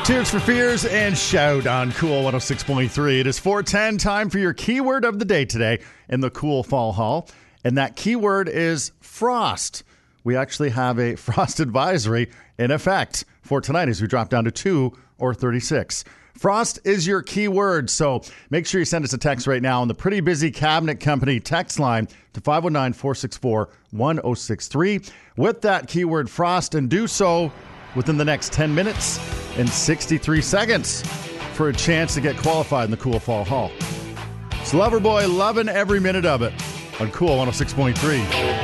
Tears for Fears and Shout on Cool 106.3. It is 4:10, time for your keyword of the day today in the Cool Fall Hall. And that keyword is frost. We actually have a frost advisory in effect for tonight as we drop down to 2 or 36. Frost is your keyword, so make sure you send us a text right now on the Pretty Busy Cabinet Company text line to 519-464-1063 with that keyword frost, and do so within the next 10 minutes and 63 seconds for a chance to get qualified in the Cool Fall Hall. It's Loverboy, loving every minute of it on Cool 106.3.